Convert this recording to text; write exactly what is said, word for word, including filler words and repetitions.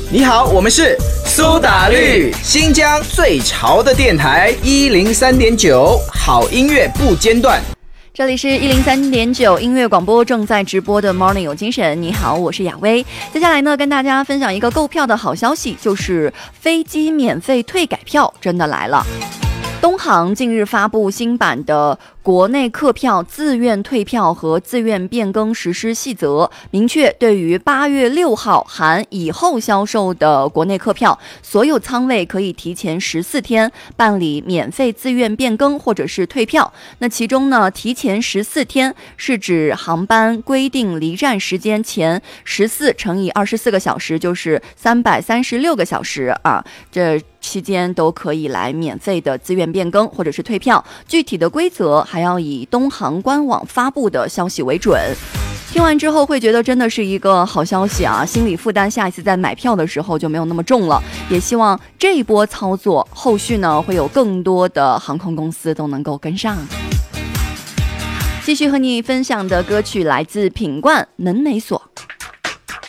你好，我们是苏打绿，新疆最潮的电台一零三点九，好音乐不间断。 这里是一零三点九音乐广播，正在直播的 Morning 有精神。你好，我是雅薇。接下来呢，跟大家分享一个购票的好消息，就是飞机免费退改票真的来了。东航近日发布新版的国内客票自愿退票和自愿变更实施细则，明确对于八月六号含以后销售的国内客票，所有舱位可以提前十四天办理免费自愿变更或者是退票。那其中呢，提前十四天是指航班规定离站时间前十四乘以二十四个小时，就是三百三十六个小时啊，这期间都可以来免费的自愿变更或者是退票。具体的规则还要以东航官网发布的消息为准。听完之后会觉得真的是一个好消息啊，心理负担下一次在买票的时候就没有那么重了。也希望这一波操作后续呢会有更多的航空公司都能够跟上。继续和你分享的歌曲来自品冠能美所。